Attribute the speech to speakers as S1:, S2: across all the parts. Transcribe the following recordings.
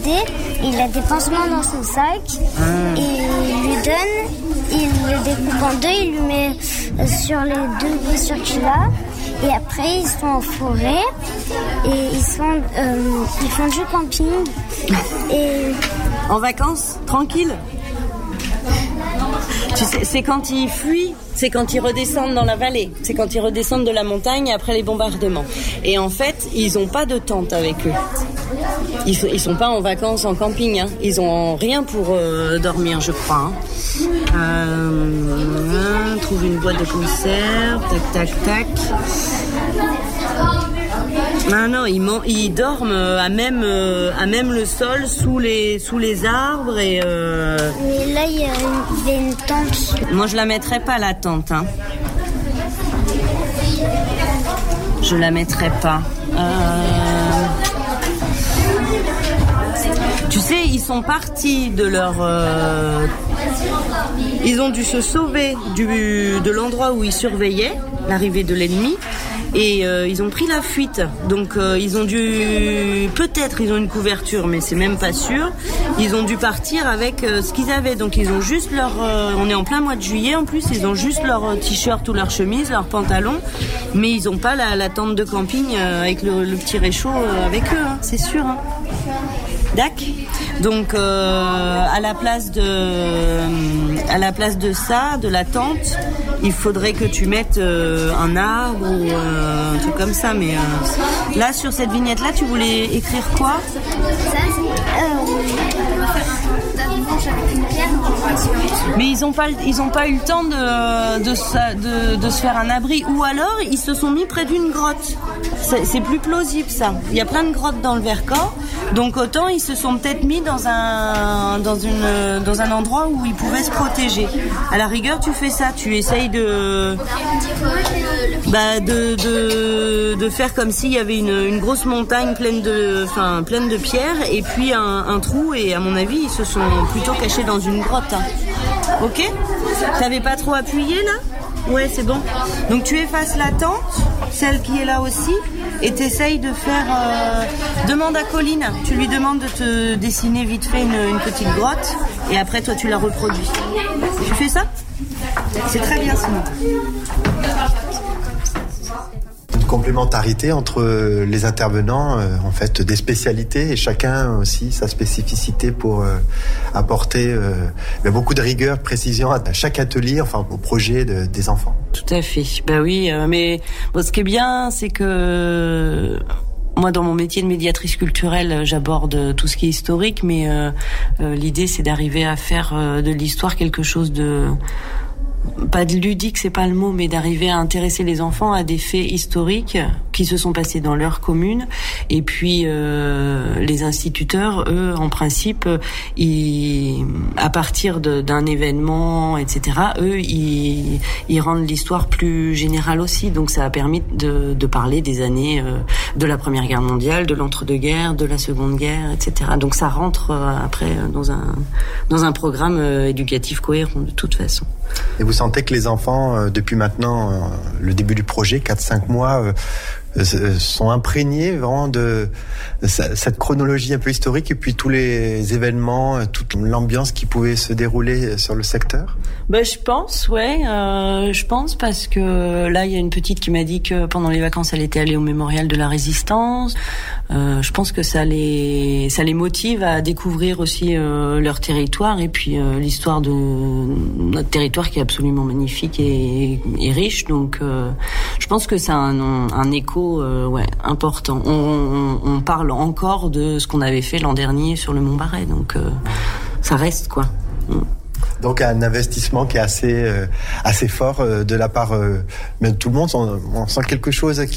S1: balader, il a des pansements dans son sac, et il lui donne, il le découpe en deux, il lui met sur les deux blessures qu'il a, et après ils sont en forêt, et ils font du camping, et...
S2: En vacances, tranquille. Tu sais, c'est quand ils fuient, c'est quand ils redescendent dans la vallée, c'est quand ils redescendent de la montagne après les bombardements. Et en fait, ils ont pas de tente avec eux. Ils sont pas en vacances en camping, hein. Ils ont rien pour dormir, je crois. Trouve une boîte de conserve, tac, tac, tac. Non, ils dorment à même le sol, sous les arbres et.
S1: Mais là, il y a une tente.
S2: Moi, je la mettrais pas la tente. Hein. Je la mettrais pas. Tu sais, ils sont partis de leur. Ils ont dû se sauver de l'endroit où ils surveillaient l'arrivée de l'ennemi. Et ils ont pris la fuite, donc ils ont une couverture, mais c'est même pas sûr. Ils ont dû partir avec ce qu'ils avaient, donc ils ont juste on est en plein mois de juillet en plus, ils ont juste leur t-shirt ou leur chemise, leur pantalon, mais ils ont pas la tente de camping avec le petit réchaud avec eux, hein, c'est sûr. Hein. Dac. Donc à la place de ça, de la tente, il faudrait que tu mettes un arbre ou un truc comme ça. Mais là, sur cette vignette-là, tu voulais écrire quoi ? Mais ils ont pas eu le temps de se faire un abri, ou alors ils se sont mis près d'une grotte. C'est plus plausible ça. Il y a plein de grottes dans le Vercors, donc autant ils se sont peut-être mis dans un endroit où ils pouvaient se protéger. À la rigueur, tu fais ça, tu essayes de faire comme s'il y avait une grosse montagne pleine de pierres et puis un trou, et à mon avis ils se sont plutôt cachés dans une grotte. Hein. Ok ? T'avais pas trop appuyé là ? Ouais, c'est bon. Donc tu effaces la tente, celle qui est là aussi, et t'essayes de faire... demande à Colline, tu lui demandes de te dessiner vite fait une petite grotte, et après toi tu la reproduis. Tu fais ça ? C'est très bien sinon.
S3: Complémentarité entre les intervenants, en fait, des spécialités, et chacun aussi sa spécificité pour apporter beaucoup de rigueur, de précision à chaque atelier, enfin au projet des enfants.
S2: Tout à fait. Bah oui, mais bon, ce qui est bien, c'est que moi, dans mon métier de médiatrice culturelle, j'aborde tout ce qui est historique, mais l'idée, c'est d'arriver à faire de l'histoire quelque chose de... pas de ludique, c'est pas le mot, mais d'arriver à intéresser les enfants à des faits historiques qui se sont passés dans leur commune. Et puis les instituteurs, eux, en principe, à partir d'un événement, etc., eux, ils rendent l'histoire plus générale aussi. Donc ça a permis de parler des années de la Première Guerre mondiale, de l'entre-deux-guerres, de la Seconde Guerre, etc. Donc ça rentre après dans un programme éducatif cohérent de toute façon.
S3: Et vous sentez que les enfants, depuis maintenant le début du projet, 4-5 mois, sont imprégnés vraiment de cette chronologie un peu historique, et puis tous les événements, toute l'ambiance qui pouvait se dérouler sur le secteur ?
S2: Je pense, ouais. Je pense parce que là, il y a une petite qui m'a dit que pendant les vacances, elle était allée au mémorial de la Résistance. Je pense que ça les motive à découvrir aussi leur territoire, et puis l'histoire de notre territoire qui est absolument magnifique et riche. Donc, je pense que ça a un écho important. On parle encore de ce qu'on avait fait l'an dernier sur le Mont Barret, donc ça reste quoi.
S3: Donc un investissement qui est assez fort de la part de tout le monde. On sent quelque chose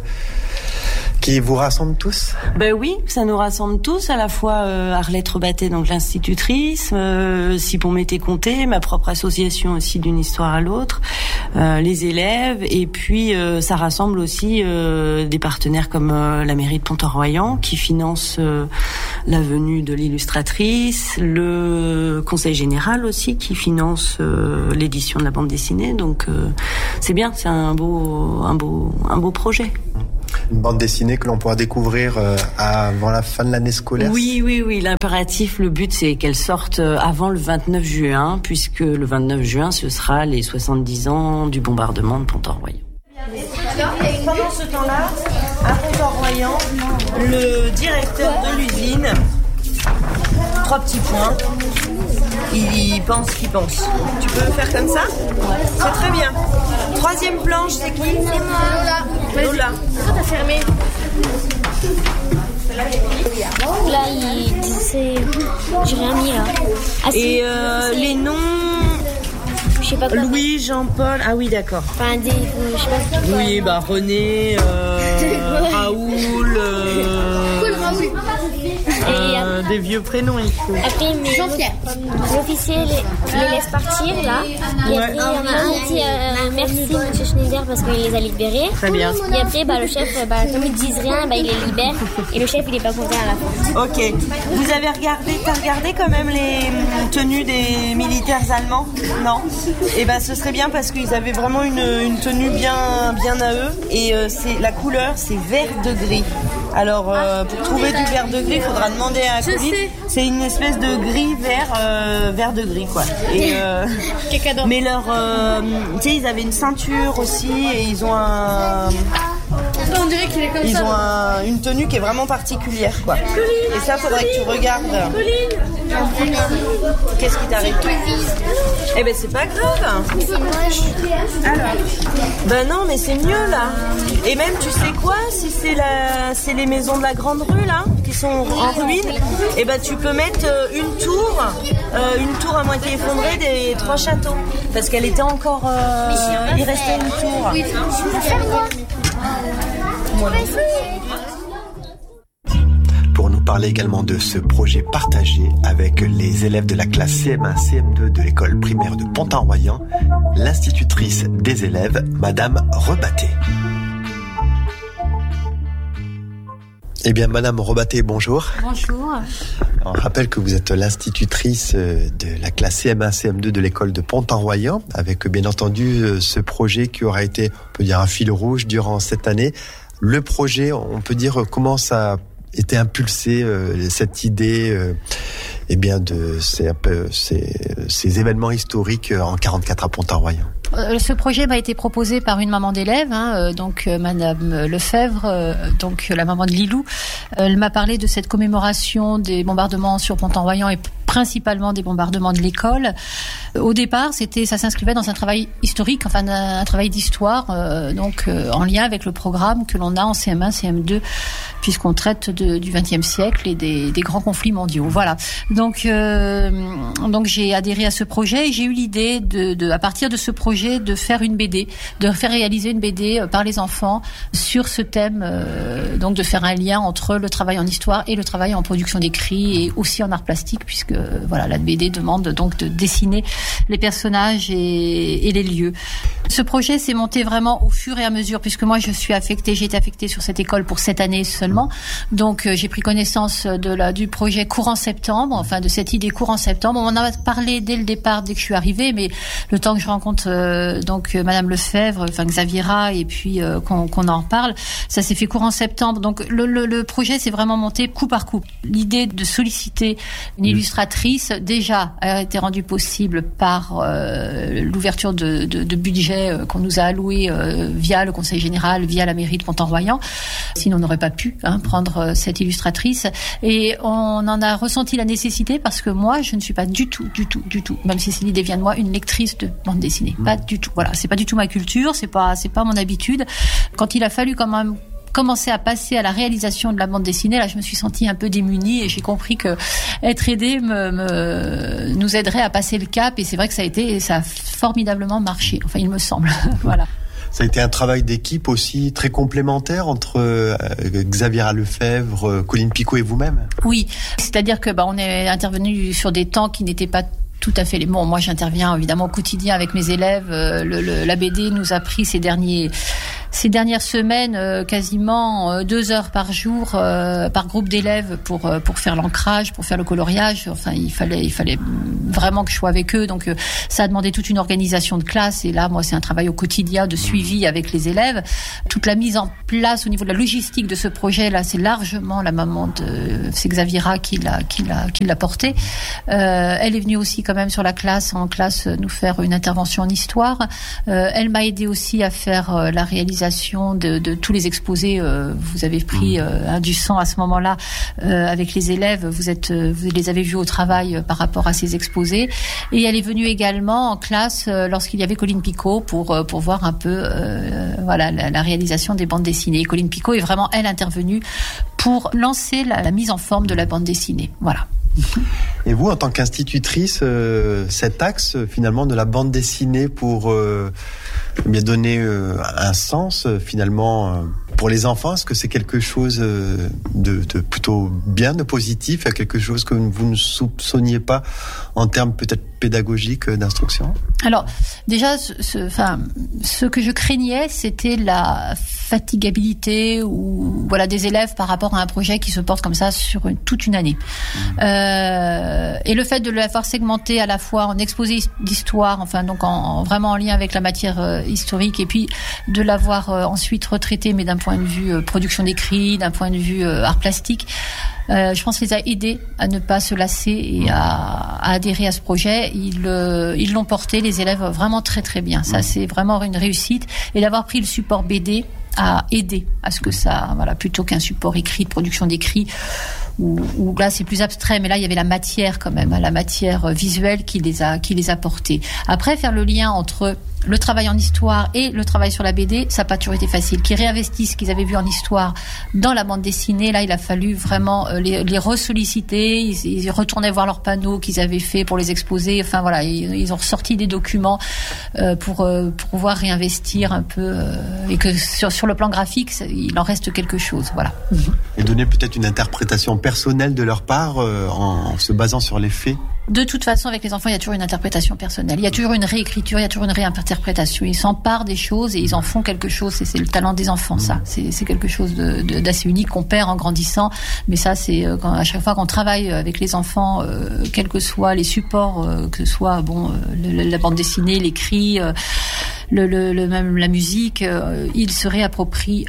S3: qui vous rassemble tous ?
S2: Oui, ça nous rassemble tous, à la fois Arlette Rebatté, donc l'institutrice, Sipon Mété-Comté, ma propre association aussi d'une histoire à l'autre, les élèves, et puis ça rassemble aussi des partenaires comme la mairie de Pontorroyan qui finance la venue de l'illustratrice, le conseil général aussi qui finance l'édition de la bande dessinée. Donc c'est bien, c'est un beau projet.
S3: Une bande dessinée que l'on pourra découvrir avant la fin de l'année scolaire.
S2: Oui. L'impératif, le but, c'est qu'elle sorte avant le 29 juin, puisque le 29 juin, ce sera les 70 ans du bombardement de Pont-en-Royans. Pendant ce temps-là, à Pont-en-Royans, le directeur de l'usine, 3 petits points, il pense qu'il pense. Tu peux le faire comme ça ? C'est très bien. 3e planche, c'est qui ? C'est moi. Lola. Pourquoi t'as fermé ?
S1: Là, c'est... J'ai rien mis là.
S2: Et les noms...
S1: Je sais pas quoi.
S2: Louis, Jean-Paul... Ah oui, d'accord.
S1: Enfin, je sais pas.
S2: Oui, René, Raoul... des vieux prénoms, il faut.
S1: Après, Jean-Pierre. L'officier les laisse partir, là. Et après, il y en a un qui dit merci, monsieur Schneider, parce qu'il les a libérés.
S2: Très bien.
S1: Et après, le chef, comme ils disent rien, il les libère. Et le chef, il est pas content à la fin.
S2: Ok. Vous avez regardé quand même les tenues des militaires allemands ? Non ? Et ce serait bien parce qu'ils avaient vraiment une tenue bien à eux. Et la couleur, c'est vert de gris. Alors, pour trouver du vert de gris, il faudra demander à Colline. C'est une espèce de gris vert de gris, quoi. Et, mais leur, tu sais, ils avaient une ceinture aussi et ils ont
S4: On dirait qu'il est comme
S2: ils
S4: ça.
S2: ont une tenue qui est vraiment particulière, quoi. Et ça, faudrait que tu regardes. Qu'est-ce qui t'arrive ? Eh ben, c'est pas grave. Alors. Non, mais c'est mieux là. Et même, tu sais quoi ? Si c'est les maisons de la Grande Rue là, qui sont en ruine, et tu peux mettre une tour à moitié effondrée des 3 châteaux, parce qu'elle était encore. Il restait une tour.
S1: Oui,
S3: Pour nous parler également de ce projet partagé avec les élèves de la classe CM1, CM2 de l'école primaire de Pont-en-Royans, l'institutrice des élèves, Madame Rebatté. Eh bien, Madame Rebatté, bonjour.
S4: Bonjour.
S3: On rappelle que vous êtes l'institutrice de la classe CM1, CM2 de l'école de Pont-en-Royans, avec bien entendu ce projet qui aura été, on peut dire, un fil rouge durant cette année. Le projet, on peut dire, comment ça a été impulsé, cette idée, de ces événements historiques en 44 à Pont-en-Royans.
S4: Ce projet m'a été proposé par une maman d'élève, Madame Lefebvre, la maman de Lilou. Elle m'a parlé de cette commémoration des bombardements sur Pont-en-Royans et principalement des bombardements de l'école. Au départ, ça s'inscrivait dans un travail historique, un travail d'histoire, en lien avec le programme que l'on a en CM1, CM2, puisqu'on traite du XXe siècle et des grands conflits mondiaux. Voilà. Donc j'ai adhéré à ce projet et j'ai eu l'idée à partir de ce projet, de faire une BD, de faire réaliser une BD par les enfants sur ce thème, de faire un lien entre le travail en histoire et le travail en production d'écrit et aussi en art plastique, puisque la BD demande donc de dessiner les personnages et les lieux. Ce projet s'est monté vraiment au fur et à mesure, puisque moi j'ai été affectée sur cette école pour cette année seulement. Donc j'ai pris connaissance du projet courant septembre, de cette idée courant septembre. On en a parlé dès le départ, dès que je suis arrivée, mais le temps que je rencontre Madame Lefebvre, Xaviera, et puis qu'on en reparle, ça s'est fait courant septembre. Donc le projet s'est vraiment monté coup par coup. L'idée de solliciter une illustratrice déjà a été rendue possible par l'ouverture de budget qu'on nous a alloué via le Conseil général, via la mairie de Pont-en-Royans. Sinon on n'aurait pas pu prendre cette illustratrice. Et on en a ressenti la nécessité parce que moi je ne suis pas du tout, même si l'idée vient de moi, une lectrice de bande dessinée. Pas du tout. Voilà, c'est pas du tout ma culture, c'est pas mon habitude. Quand il a fallu quand même commencer à passer à la réalisation de la bande dessinée, là je me suis sentie un peu démunie et j'ai compris que être aidé nous aiderait à passer le cap, et c'est vrai que ça a formidablement marché, il me semble. Voilà.
S3: Ça a été un travail d'équipe aussi très complémentaire entre Xaviera Lefebvre, Colline Picot et vous-même.
S4: Oui, c'est-à-dire que on est intervenu sur des temps qui n'étaient pas tout à fait. Moi j'interviens évidemment au quotidien avec mes élèves. La BD nous a pris ces derniers ces dernières semaines quasiment 2 heures par jour par groupe d'élèves pour faire l'ancrage, pour faire le coloriage. Enfin, il fallait vraiment que je sois avec eux. Donc ça a demandé toute une organisation de classe. Et là, moi, c'est un travail au quotidien de suivi avec les élèves. Toute la mise en place au niveau de la logistique de ce projet, là, c'est largement la maman c'est Xaviera qui l'a porté. Elle est venue aussi quand même sur en classe, nous faire une intervention en histoire. Elle m'a aidé aussi à faire la réalisation de tous les exposés. Vous avez pris du sang à ce moment-là avec les élèves. Vous les avez vus au travail par rapport à ces exposés. Et elle est venue également en classe lorsqu'il y avait Colline Picot pour voir un peu la réalisation des bandes dessinées. Et Colline Picot est vraiment, elle, intervenue pour lancer la mise en forme de la bande dessinée. Voilà.
S3: Et vous, en tant qu'institutrice, cet axe finalement de la bande dessinée pour bien donner un sens finalement pour les enfants, est-ce que c'est quelque chose de plutôt bien, de positif, quelque chose que vous ne soupçonniez pas en termes peut-être pédagogiques d'instruction? Alors
S4: déjà, ce que je craignais, c'était la fatigabilité des élèves par rapport à un projet qui se porte comme ça sur toute une année. Et le fait de l'avoir segmenté à la fois en exposé d'histoire, vraiment en lien avec la matière historique, et puis de l'avoir ensuite retraité, mais d'un point de vue production d'écrit, d'un point de vue art plastique, je pense qu'ils les a aidés à ne pas se lasser et à adhérer à ce projet. Ils l'ont porté, les élèves, vraiment très très bien. Ça, c'est vraiment une réussite. Et d'avoir pris le support BD a aidé à ce que ça, plutôt qu'un support écrit, de production d'écrit, où là c'est plus abstrait, mais là il y avait la matière quand même, la matière visuelle qui les a portés. Après, faire le lien entre le travail en histoire et le travail sur la BD, ça n'a pas toujours été facile. Qu'ils réinvestissent ce qu'ils avaient vu en histoire dans la bande dessinée, là il a fallu vraiment les ressolliciter. Ils retournaient voir leurs panneaux qu'ils avaient fait pour les exposer. Ils ont ressorti des documents pour pouvoir réinvestir un peu et que sur le plan graphique, il en reste quelque chose. Voilà.
S3: Et donner peut-être une interprétation personnelle de leur part en se basant sur les faits.
S4: De toute façon, avec les enfants, il y a toujours une interprétation personnelle. Il y a toujours une réécriture, il y a toujours une réinterprétation. Ils s'emparent des choses et ils en font quelque chose. C'est le talent des enfants, ça. C'est quelque chose d'assez unique qu'on perd en grandissant. Mais ça, c'est à chaque fois qu'on travaille avec les enfants, quels que soient les supports, que ce soit la bande dessinée, l'écrit, même la musique, ils se réapproprient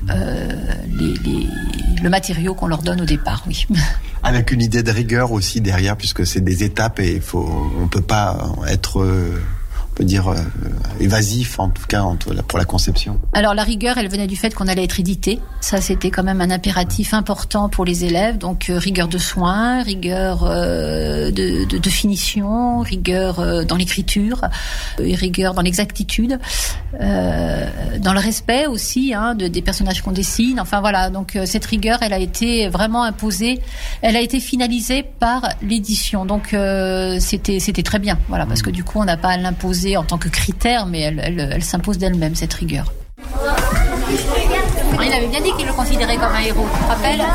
S4: le matériau qu'on leur donne au départ, oui.
S3: Avec une idée de rigueur aussi derrière, puisque c'est des étapes et on peut pas être, on peut dire, évasif, en tout cas pour la conception. Alors la rigueur, elle venait du fait qu'on allait être édité. Ça, c'était quand même un impératif important pour les élèves. Donc rigueur de soins, rigueur de finition, rigueur dans l'écriture, et rigueur dans l'exactitude, dans le respect aussi des personnages qu'on dessine. Donc cette rigueur, elle a été vraiment imposée. Elle a été finalisée par l'édition. Donc c'était très bien. Voilà, parce que du coup, on n'a pas à l'imposer en tant que critère, mais elle s'impose d'elle-même, cette rigueur. Il avait bien dit qu'il le considérait comme un héros, tu te rappelles ?
S1: Là,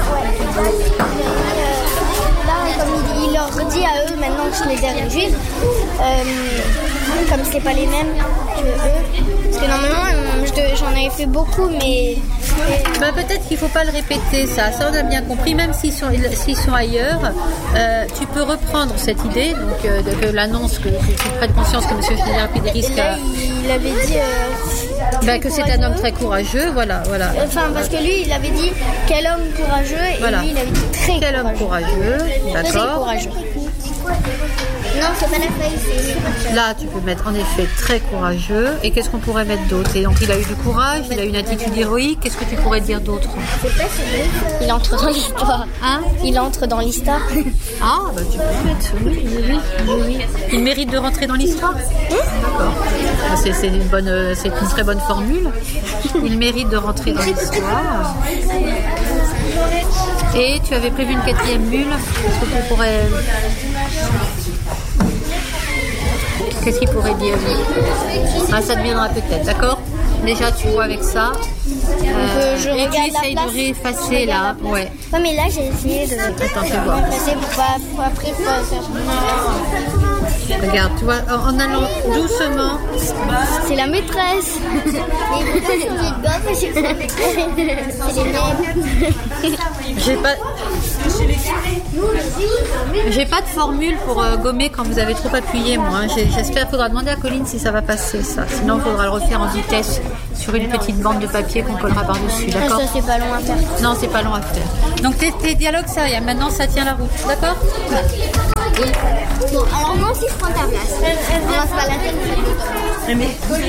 S1: comme il leur dit à eux maintenant que je les ai revus, comme c'est pas les mêmes que eux, parce que normalement j'en avais fait beaucoup, mais
S4: peut-être qu'il faut pas le répéter, ça on a bien compris. Même s'ils sont ailleurs, tu peux reprendre cette idée, donc de l'annonce que tu prennes conscience que M. Schneider Pédérisque
S1: il avait dit
S4: que c'est un homme très courageux, voilà.
S1: Parce que lui, il avait dit quel homme courageux, et lui, il avait dit très
S4: quel homme courageux, d'accord.
S1: Très courageux. Non, c'est pas la feuille, c'est...
S4: Là, tu peux mettre en effet très courageux. Et qu'est-ce qu'on pourrait mettre d'autre ? Et donc, il a eu du courage, il a eu une attitude héroïque. Qu'est-ce que tu pourrais dire d'autre ?
S1: Je sais pas, il entre dans l'histoire. Il entre dans l'histoire.
S4: Tu peux mettre, oui. Il mérite de rentrer dans l'histoire ? D'accord. C'est une très bonne formule. Il mérite de rentrer dans l'histoire. Et tu avais prévu une 4e bulle. Qu'est-ce qu'il pourrait dire ? Ça deviendra peut-être, d'accord ? Déjà, tu vois avec ça.
S1: Je
S4: et tu
S1: regarde la
S4: essayes
S1: place.
S4: de réeffacer là. Ouais.
S1: Ouais, mais là, j'ai essayé de
S4: fais voir.
S1: passer pour après pas faire.
S4: Regarde, tu vois, en allant doucement.
S1: C'est la maîtresse.
S4: J'ai pas de formule pour gommer quand vous avez trop appuyé, moi. J'espère qu'il faudra demander à Colline si ça va passer, ça. Sinon, il faudra le refaire en vitesse sur une petite bande de papier qu'on collera par-dessus, d'accord ?
S1: Ça, c'est pas long à faire.
S4: Non, c'est pas long à faire. Donc, tes dialogues, ça y est. Maintenant, ça tient la route, d'accord ?
S1: Bon, alors moi aussi, je prends ta place. On va se balader.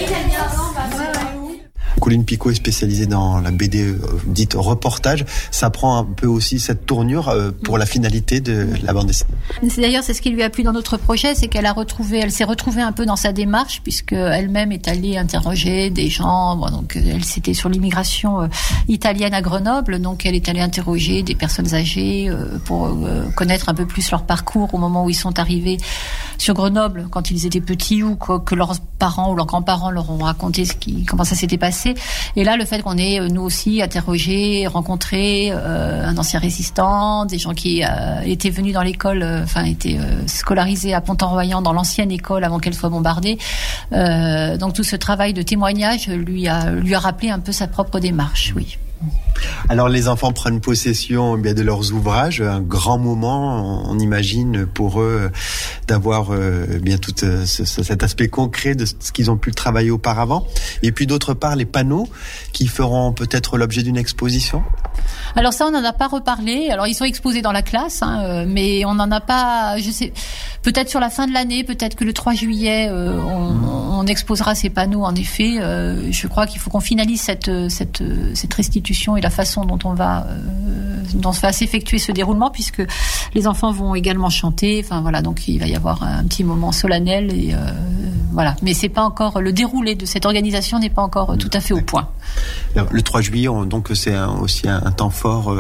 S3: Colline Picot est spécialisée dans la BD dite reportage. Ça prend un peu aussi cette tournure pour la finalité de la bande dessinée.
S4: D'ailleurs, c'est ce qui lui a plu dans notre projet, c'est qu'elle s'est retrouvée un peu dans sa démarche, puisque elle-même est allée interroger des gens. Bon, donc, elle c'était sur l'immigration italienne à Grenoble, donc elle est allée interroger des personnes âgées pour connaître un peu plus leur parcours au moment où ils sont arrivés sur Grenoble, quand ils étaient petits, ou que leurs parents ou leurs grands-parents leur ont raconté comment ça s'était passé. Et là, le fait qu'on ait, nous aussi, interrogé, rencontré un ancien résistant, des gens qui étaient venus dans l'école, étaient scolarisés à Pont-en-Royans, dans l'ancienne école avant qu'elle soit bombardée. Donc tout ce travail de témoignage lui a rappelé un peu sa propre démarche, oui.
S3: Alors les enfants prennent possession de leurs ouvrages, un grand moment, on imagine, pour eux d'avoir tout cet aspect concret de ce qu'ils ont pu travailler auparavant. Et puis d'autre part, les panneaux qui feront peut-être l'objet d'une exposition.
S4: Alors ça, on n'en a pas reparlé. Alors ils sont exposés dans la classe, mais on n'en a pas. Je sais, peut-être sur la fin de l'année, peut-être que le 3 juillet, on exposera ces panneaux. En effet, je crois qu'il faut qu'on finalise cette restitution et la façon dont on va s'effectuer ce déroulement, puisque les enfants vont également chanter. Enfin voilà, donc il va y avoir un petit moment solennel et voilà. Mais c'est pas encore le déroulé de cette organisation n'est pas encore tout à fait au point.
S3: Alors, le 3 juillet, donc c'est aussi un temps fort.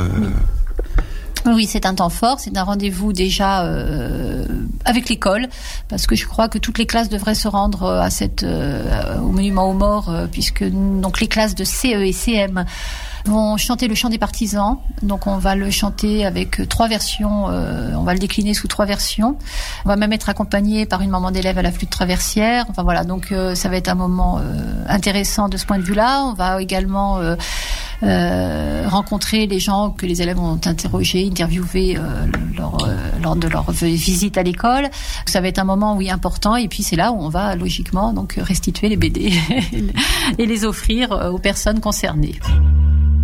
S4: Oui, c'est un temps fort, c'est un rendez-vous déjà avec l'école, parce que je crois que toutes les classes devraient se rendre au monument aux morts, puisque donc les classes de CE et CM vont chanter le chant des partisans. Donc on va le chanter avec 3 versions, on va le décliner sous 3 versions. On va même être accompagné par une maman d'élève à la flûte traversière. Enfin voilà, donc ça va être un moment intéressant de ce point de vue-là. On va également rencontrer les gens que les élèves ont interrogés, interviewés lors de leur visite à l'école. Ça va être un moment, oui, important. Et puis c'est là où on va logiquement donc restituer les BD et les offrir aux personnes concernées.